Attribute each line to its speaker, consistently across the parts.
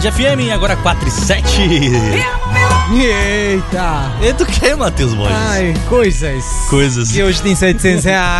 Speaker 1: FM, agora 4h07.
Speaker 2: Eita!
Speaker 1: E do que, Matheus Borges?
Speaker 2: Ai, coisas.
Speaker 1: Coisas.
Speaker 2: E hoje tem R$700.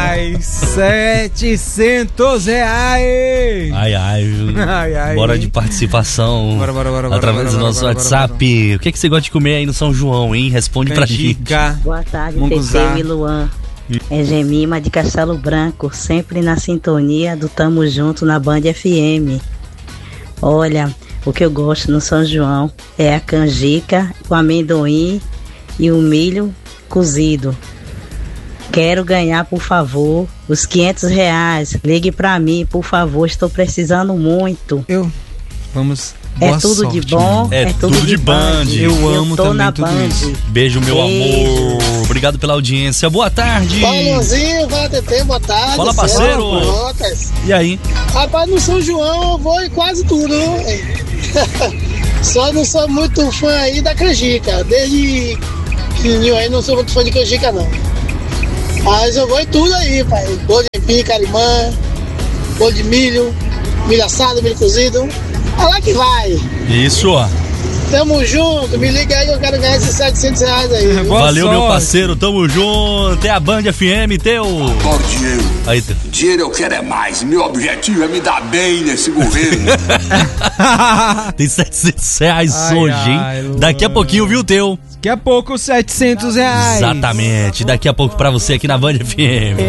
Speaker 2: R$700.
Speaker 1: Ai, bora de participação.
Speaker 2: Bora.
Speaker 1: Através do nosso WhatsApp. O que você gosta de comer aí no São João, hein? Responde pra gente.
Speaker 3: Boa tarde, TT e Luan. É Gemima de Castelo Branco, sempre na sintonia do Tamo Junto na Band FM. Olha, o que eu gosto no São João é a canjica com amendoim e o milho cozido. Quero ganhar, por favor, os R$500. Ligue pra mim, por favor, estou precisando muito.
Speaker 2: Vamos.
Speaker 3: É
Speaker 2: Boa
Speaker 3: tudo
Speaker 2: sorte,
Speaker 3: de bom,
Speaker 1: é tudo de Band.
Speaker 2: Eu amo
Speaker 3: tô
Speaker 2: também
Speaker 3: na
Speaker 2: tudo
Speaker 3: Band.
Speaker 2: isso.
Speaker 1: Beijo, meu amor. Obrigado pela audiência. Boa tarde.
Speaker 4: Fala, Luanzinho, fala, TT, boa tarde.
Speaker 1: Fala, parceiro. E aí?
Speaker 4: Rapaz, no São João eu vou em quase tudo, né? Só não sou muito fã aí da canjica. Desde pequenininho aí não sou muito fã de canjica, não. Mas eu vou em tudo aí, pai. Bolo de empim, carimã, bolo de milho assado, milho cozido. É lá que vai.
Speaker 1: Isso, ó.
Speaker 4: Tamo junto, me liga aí que eu quero ganhar esses R$700 aí.
Speaker 1: Valeu, meu parceiro, tamo junto. É a Band FM, teu.
Speaker 5: Adoro dinheiro.
Speaker 1: Aí, teu.
Speaker 5: Dinheiro eu quero é mais. Meu objetivo é me dar bem nesse governo.
Speaker 1: Tem R$700 hoje, hein? Daqui a pouquinho, viu, teu?
Speaker 2: Daqui a pouco R$700.
Speaker 1: Exatamente. Daqui a pouco pra você aqui na Band FM.